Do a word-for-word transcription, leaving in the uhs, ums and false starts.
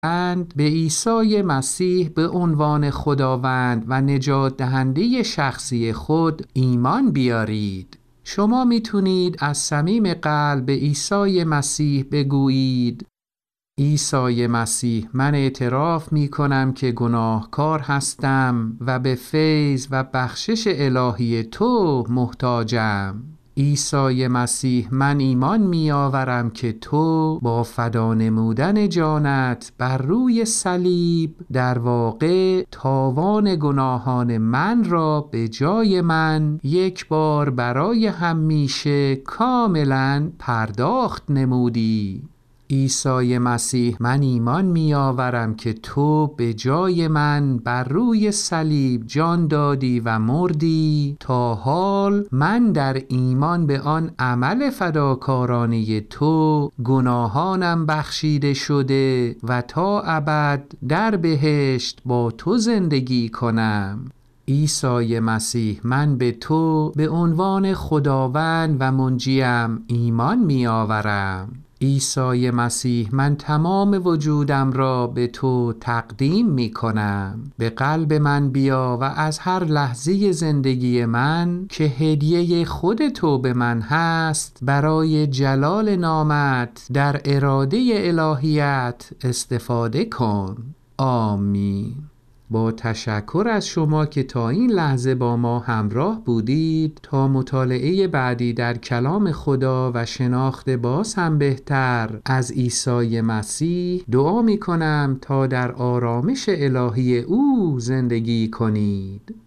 اند به عیسی مسیح به عنوان خداوند و نجات دهنده شخصی خود ایمان بیارید. شما میتونید از صمیم قلب به عیسی مسیح بگویید: عیسی مسیح، من اعتراف می کنم که گناهکار هستم و به فیض و بخشش الهی تو محتاجم. عیسی مسیح، من ایمان می آورم که تو با فدا نمودن جانت بر روی صلیب در واقع تاوان گناهان من را به جای من یک بار برای همیشه کاملا پرداخت نمودی. عیسی مسیح، من ایمان می آورم که تو به جای من بر روی صلیب جان دادی و مردی تا حال من در ایمان به آن عمل فداکارانه تو گناهانم بخشیده شده و تا ابد در بهشت با تو زندگی کنم. عیسی مسیح، من به تو به عنوان خداوند و منجیم ایمان می آورم. عیسی مسیح، من تمام وجودم را به تو تقدیم می کنم. به قلب من بیا و از هر لحظه زندگی من که هدیه خود تو به من هست برای جلال نامت در اراده الهیت استفاده کن. آمین. با تشکر از شما که تا این لحظه با ما همراه بودید. تا مطالعه بعدی در کلام خدا و شناخت باز هم بهتر از عیسی مسیح، دعا می کنم تا در آرامش الهی او زندگی کنید.